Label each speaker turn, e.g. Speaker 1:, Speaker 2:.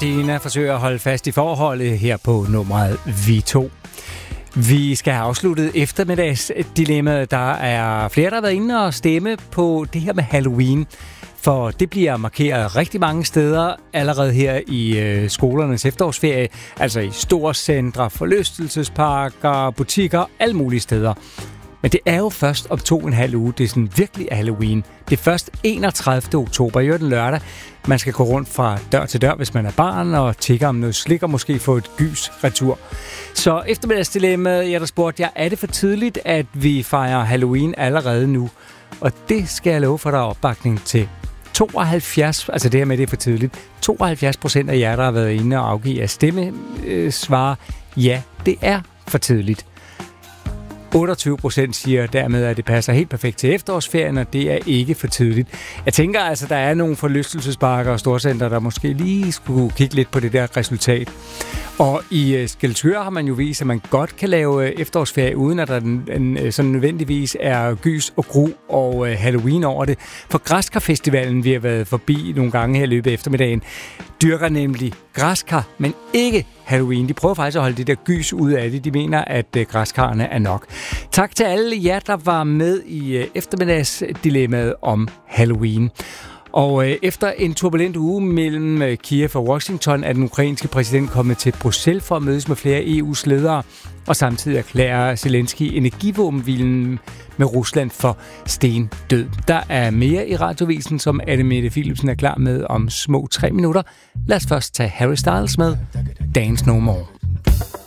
Speaker 1: Christina forsøger at holde fast i forholdet her på nummeret V2. Vi skal have afsluttet eftermiddagsdilemmaet. Der er flere, der har været inde og stemme på det her med Halloween. For det bliver markeret rigtig mange steder allerede her i skolernes efterårsferie. Altså i storcentre, forlystelsesparker, butikker, alle mulige steder. Men det er jo først om 2,5 uge, det er sådan virkelig Halloween. Det er først 31. oktober, i den lørdag. Man skal gå rundt fra dør til dør, hvis man er barn, og tigge om noget slik og måske få et gys retur. Så eftermiddagsdilemmaet, der spurgte jeg, er det for tidligt, at vi fejrer Halloween allerede nu? Og det skal jeg love for, der er opbakning til 72, altså det her med, det er for tidligt. 72% af jer, der har været inde og afgive af stemme, svarer, ja, det er for tidligt. 28% siger dermed, at det passer helt perfekt til efterårsferien, og det er ikke for tidligt. Jeg tænker altså, der er nogle forlystelsesparker og storcenter, der måske lige skulle kigge lidt på det der resultat. Og i Skælskør har man jo vist, at man godt kan lave efterårsferie, uden at der sådan nødvendigvis er gys og gru og Halloween over det. For Græskar-festivalen, vi har været forbi nogle gange her i løbet af eftermiddagen, dyrker nemlig græskar, men ikke Halloween. De prøver faktisk at holde det der gys ud af det. De mener, at græskarne er nok. Tak til alle jer, der var med i eftermiddagsdilemmaet om Halloween. Og efter en turbulent uge mellem Kiev og Washington, er den ukrainske præsident kommet til Bruxelles for at mødes med flere EU's ledere, og samtidig erklærer Zelensky energivåbenhvilen med Rusland for stendød. Der er mere i Radiovisen, som Anne Mette Philipsen er klar med om små 3 minutter. Lad os først tage Harry Styles med Dance No More.